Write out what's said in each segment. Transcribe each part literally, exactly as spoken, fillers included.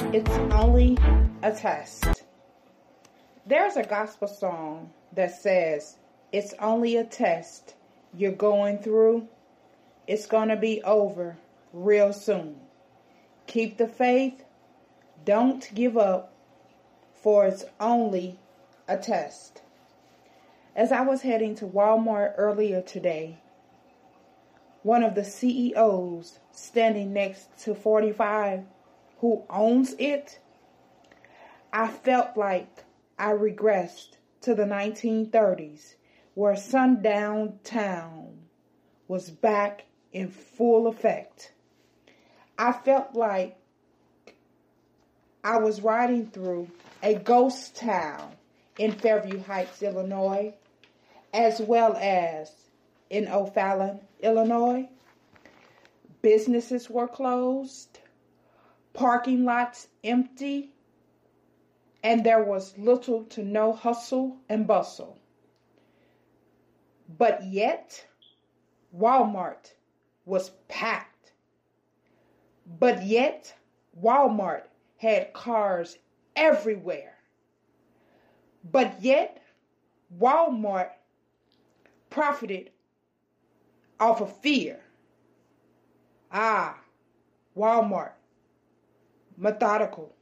It's only a test. There's a gospel song that says, it's only a test you're going through. It's going to be over real soon. Keep the faith. Don't give up, for it's only a test. As I was heading to Walmart earlier today, one of the C E Os standing next to forty-five, who owns it, I felt like I regressed to the nineteen thirties, where sundown town was back in full effect. I felt like I was riding through a ghost town in Fairview Heights, Illinois, as well as in O'Fallon, Illinois. Businesses were closed, parking lots empty, and there was little to no hustle and bustle. But yet, Walmart was packed. But yet, Walmart had cars everywhere. But yet, Walmart profited off of fear. Ah, Walmart, methodical.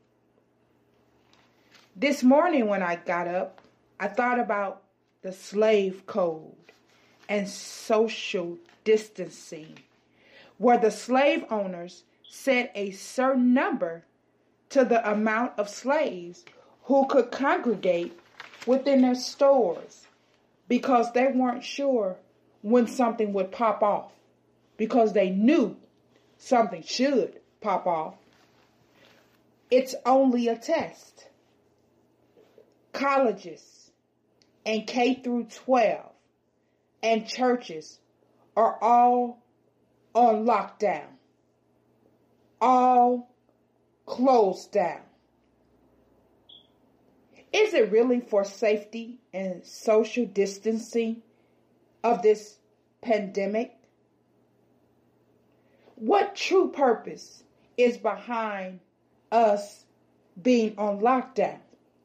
This morning when I got up, I thought about the slave code and social distancing, where the slave owners set a certain number to the amount of slaves who could congregate within their stores, because they weren't sure when something would pop off, because they knew something should pop off. It's only a test. Colleges and K through twelve and churches are all on lockdown, all closed down. Is it really for safety and social distancing of this pandemic? What true purpose is behind us being on lockdown?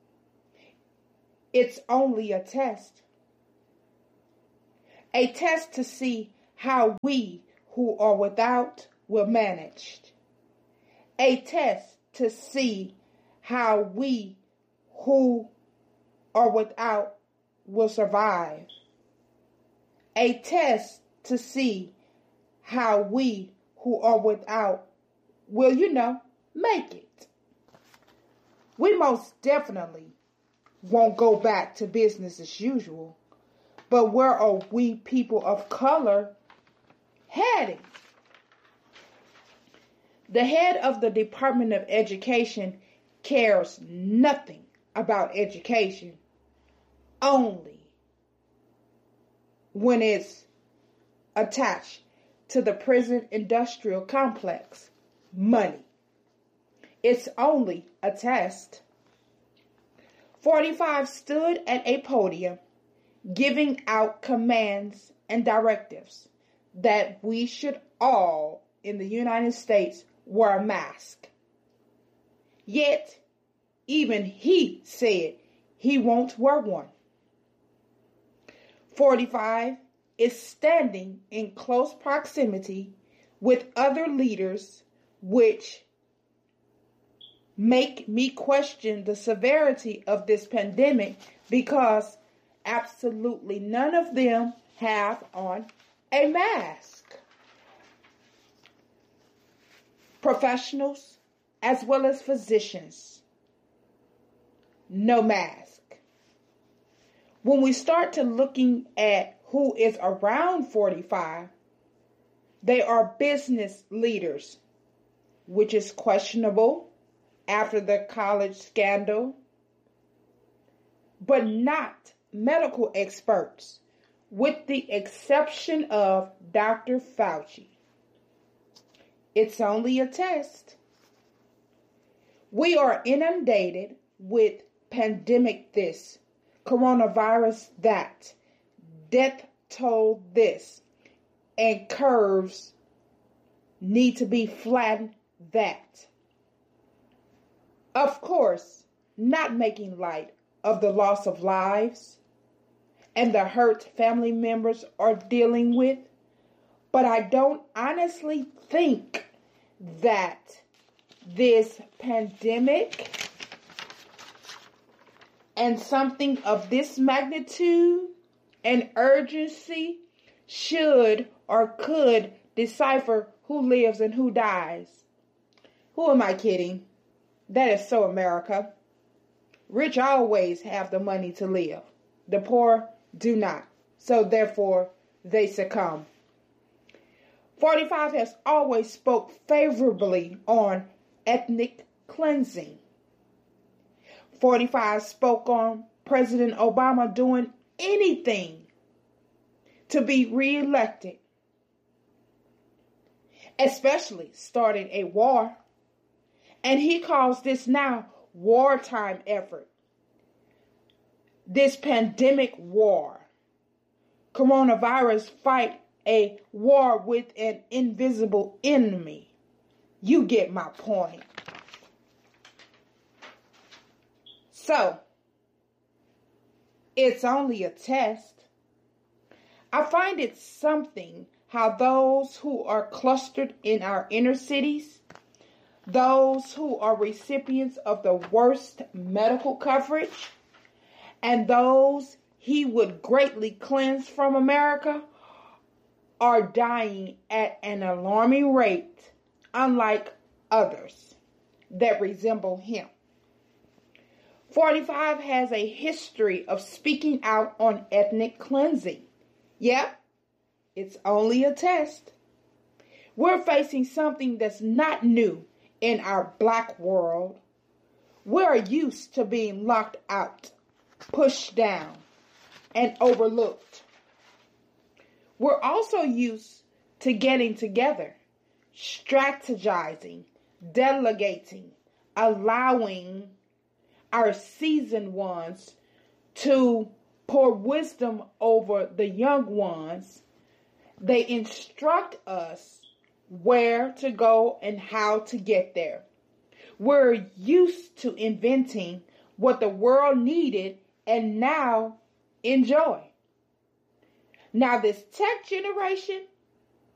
It's only a test. A test to see how we who are without will manage. A test to see how we who are without will survive. A test to see how we who are without will, you know, make it. We most definitely won't go back to business as usual, but where are we people of color heading? The head of the Department of Education cares nothing about education, only when it's attached to the prison industrial complex, money. It's only a test. forty-five stood at a podium giving out commands and directives that we should all in the United States wear a mask. Yet, even he said he won't wear one. forty-five is standing in close proximity with other leaders, which make me question the severity of this pandemic, because absolutely none of them have on a mask. Professionals as well as physicians, no mask. When we start to looking at who is around forty-five, they are business leaders, which is questionable after the college scandal, but not medical experts, with the exception of Doctor Fauci. It's only a test. We are inundated with pandemic this, coronavirus that, death toll this, and curves need to be flattened that. Of course, not making light of the loss of lives and the hurt family members are dealing with, but I don't honestly think that this pandemic and something of this magnitude and urgency should or could decipher who lives and who dies. Who am I kidding? That is so America. Rich always have the money to live. The poor do not. So therefore, they succumb. forty-five has always spoke favorably on ethnic cleansing. forty-five spoke on President Obama doing anything to be reelected, especially starting a war. And he calls this now wartime effort. This pandemic war. Coronavirus fight a war with an invisible enemy. You get my point. So, it's only a test. I find it something how those who are clustered in our inner cities, those who are recipients of the worst medical coverage, and those he would greatly cleanse from America are dying at an alarming rate, unlike others that resemble him. forty-five has a history of speaking out on ethnic cleansing. Yep, it's only a test. We're facing something that's not new in our black world. We're used to being locked out, pushed down, and overlooked. We're also used to getting together, strategizing, delegating, allowing our seasoned ones to pour wisdom over the young ones. They instruct us where to go and how to get there. We're used to inventing what the world needed and now enjoy. Now this tech generation